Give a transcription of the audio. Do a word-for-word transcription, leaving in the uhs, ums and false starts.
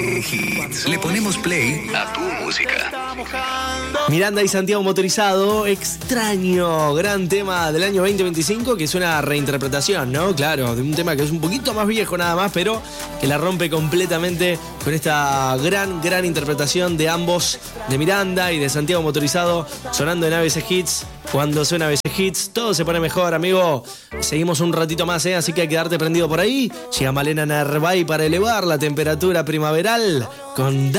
Le ponemos play a tu música. Miranda y Santiago Motorizado, Extraño, gran tema del año veinte veinticinco, que es una reinterpretación, ¿no? Claro, de un tema que es un poquito más viejo nada más, pero que la rompe completamente con esta gran, gran interpretación de ambos, de Miranda y de Santiago Motorizado, sonando en A B C Hits. Cuando suena A B C Hits, todo se pone mejor, amigo. Seguimos un ratito más, ¿eh? Así que hay que quedarte prendido por ahí. Llega Malena Narváez para elevar la temperatura primaveral con